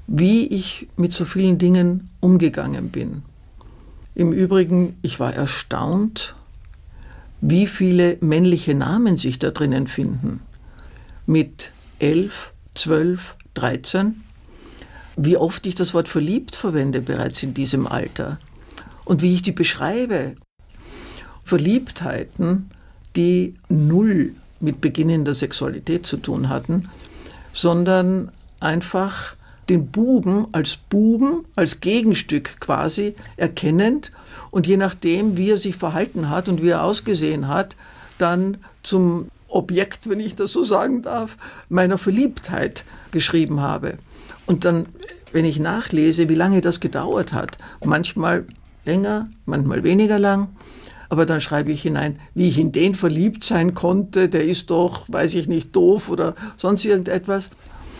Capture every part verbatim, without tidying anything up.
wie ich mit so vielen Dingen umgegangen bin. Im Übrigen, ich war erstaunt, wie viele männliche Namen sich da drinnen finden. Mit elf, zwölf, dreizehn. Wie oft ich das Wort verliebt verwende bereits in diesem Alter. Und wie ich die beschreibe. Verliebtheiten, die null mit beginnender Sexualität zu tun hatten, sondern einfach den Buben als Buben, als Gegenstück quasi erkennend und je nachdem, wie er sich verhalten hat und wie er ausgesehen hat, dann zum Objekt, wenn ich das so sagen darf, meiner Verliebtheit geschrieben habe. Und dann, wenn ich nachlese, wie lange das gedauert hat, manchmal länger, manchmal weniger lang, aber dann schreibe ich hinein, wie ich in den verliebt sein konnte, der ist doch, weiß ich nicht, doof oder sonst irgendetwas.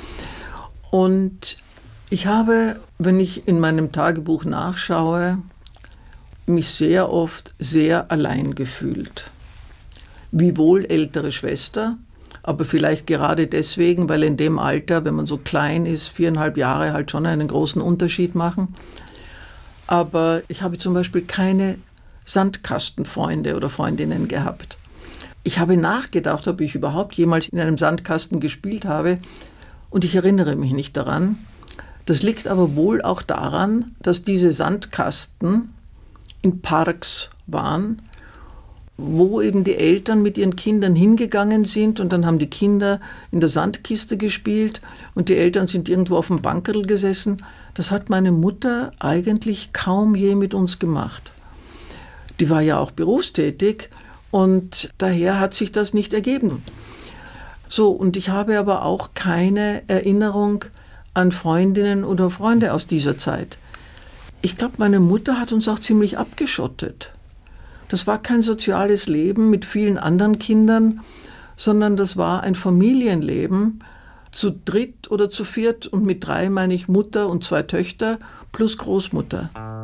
Und ich habe, wenn ich in meinem Tagebuch nachschaue, mich sehr oft sehr allein gefühlt. Wiewohl ältere Schwester, aber vielleicht gerade deswegen, weil in dem Alter, wenn man so klein ist, viereinhalb Jahre halt schon einen großen Unterschied machen. Aber ich habe zum Beispiel keine Sandkastenfreunde oder Freundinnen gehabt. Ich habe nachgedacht, ob ich überhaupt jemals in einem Sandkasten gespielt habe und ich erinnere mich nicht daran. Das liegt aber wohl auch daran, dass diese Sandkasten in Parks waren, wo eben die Eltern mit ihren Kindern hingegangen sind und dann haben die Kinder in der Sandkiste gespielt und die Eltern sind irgendwo auf dem Bankerl gesessen. Das hat meine Mutter eigentlich kaum je mit uns gemacht. Die war ja auch berufstätig und daher hat sich das nicht ergeben. So, und ich habe aber auch keine Erinnerung an Freundinnen oder Freunde aus dieser Zeit. Ich glaube, meine Mutter hat uns auch ziemlich abgeschottet. Das war kein soziales Leben mit vielen anderen Kindern, sondern das war ein Familienleben zu dritt oder zu viert und mit drei meine ich Mutter und zwei Töchter plus Großmutter.